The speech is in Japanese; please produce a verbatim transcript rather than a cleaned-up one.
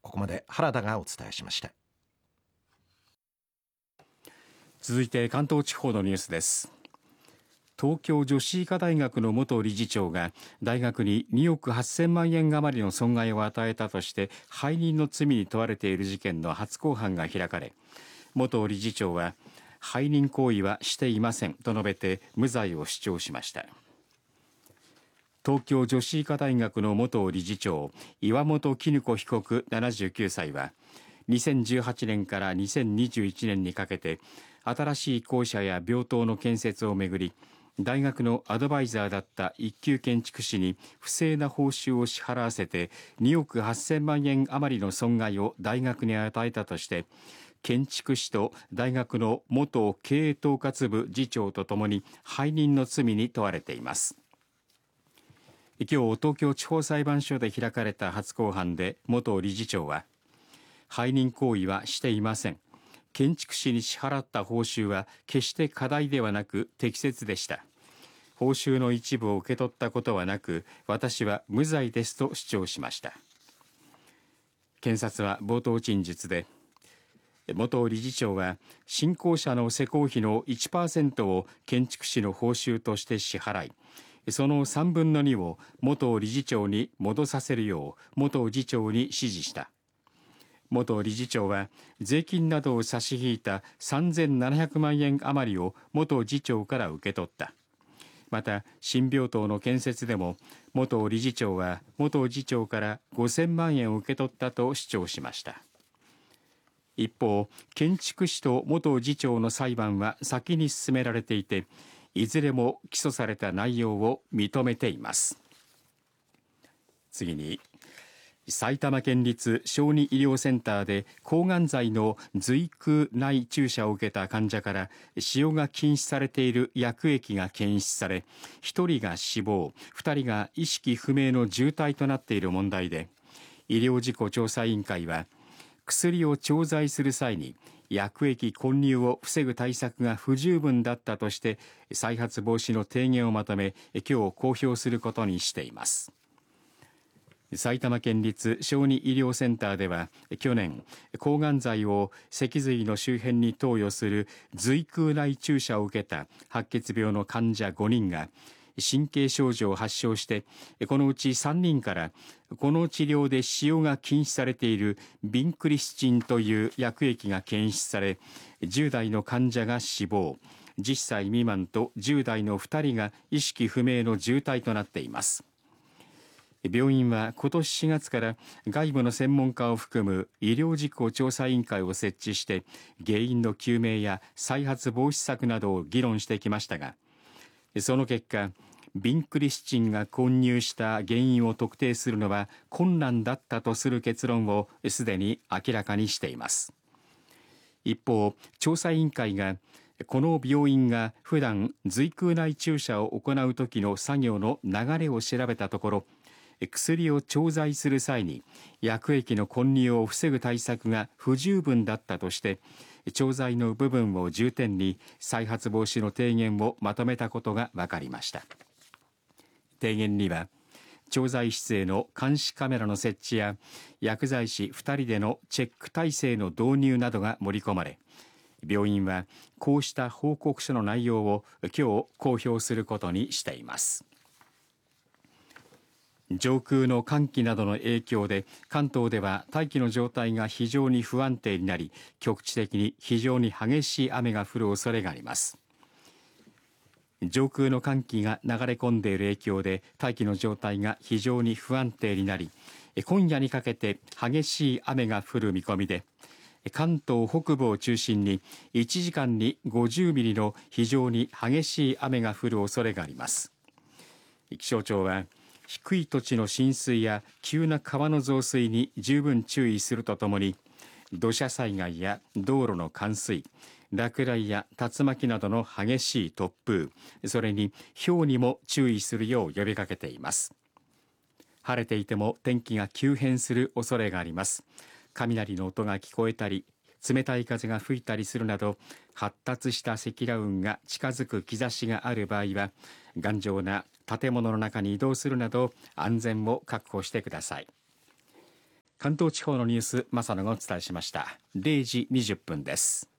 ここまで原田がお伝えしました。 続いて関東地方のニュースです。東京女子医科大学の元理事長が大学ににおくはっせんまんえん余りの損害を与えたとして背任の罪に問われている事件の初公判が開かれ、元理事長は背任行為はしていませんと述べて無罪を主張しました。東京女子医科大学の元理事長岩本絹子被告ななじゅうきゅうさいはにせんじゅうはちねんからにせんにじゅういちねんにかけて新しい校舎や病棟の建設をめぐり大学のアドバイザーだった一級建築士に不正な報酬を支払わせてにおくはっせんまんえん余りの損害を大学に与えたとして建築士と大学の元経営統括部次長とともに背任の罪に問われています。今日東京地方裁判所で開かれた初公判で元理事長は背任行為はしていません。建築士に支払った報酬は決して過大ではなく適切でした。報酬の一部を受け取ったことはなく、私は無罪ですと主張しました。検察は冒頭陳述で、元理事長は新校舎の施工費の いちパーセント を建築士の報酬として支払い、そのさんぶんのにを元理事長に戻させるよう元次長に指示した。元理事長は税金などを差し引いたさんぜんななひゃくまんえん余りを元次長から受け取った。また新病棟の建設でも元理事長は元次長からごせんまんえんを受け取ったと主張しました。一方、建築士と元次長の裁判は先に進められていて、いずれも起訴された内容を認めています。次に埼玉県立小児医療センターで抗がん剤の髄腔内注射を受けた患者から使用が禁止されている薬液が検出され、ひとりが死亡、ふたりが意識不明の重体となっている問題で、医療事故調査委員会は薬を調剤する際に薬液混入を防ぐ対策が不十分だったとして再発防止の提言をまとめ、今日公表することにしています。埼玉県立小児医療センターでは去年、抗がん剤を脊髄の周辺に投与する髄腔内注射を受けた白血病の患者ごにんが神経症状を発症して、このうちさんにんからこの治療で使用が禁止されているビンクリスチンという薬液が検出され、じゅうだいの患者が死亡、じゅっさい未満とじゅうだいのふたりが意識不明の重体となっています。病院は今年しがつから外部の専門家を含む医療事故調査委員会を設置して原因の究明や再発防止策などを議論してきましたが、その結果、ビンクリスチンが混入した原因を特定するのは困難だったとする結論をすでに明らかにしています。一方、調査委員会がこの病院が普段髄腔内注射を行う時の作業の流れを調べたところ、薬を調剤する際に薬液の混入を防ぐ対策が不十分だったとして調剤の部分を重点に再発防止の提言をまとめたことが分かりました。提言には調剤室への監視カメラの設置や薬剤師ふたりでのチェック体制の導入などが盛り込まれ、病院はこうした報告書の内容を今日公表することにしています。上空の寒気などの影響で関東では大気の状態が非常に不安定になり、局地的に非常に激しい雨が降る恐れがあります。上空の寒気が流れ込んでいる影響で大気の状態が非常に不安定になり、今夜にかけて激しい雨が降る見込みで、関東北部を中心にいちじかんにごじゅうミリの非常に激しい雨が降る恐れがあります。気象庁は低い土地の浸水や急な川の増水に十分注意するとともに、土砂災害や道路の冠水、落雷や竜巻などの激しい突風、それに雹にも注意するよう呼びかけています。晴れていても天気が急変する恐れがあります。雷の音が聞こえたり、冷たい風が吹いたりするなど、発達した積乱雲が近づく兆しがある場合は、頑丈な建物の中に移動するなど安全を確保してください。 関東地方のニュース、正野がお伝えしました。れいじにじゅっぷんです。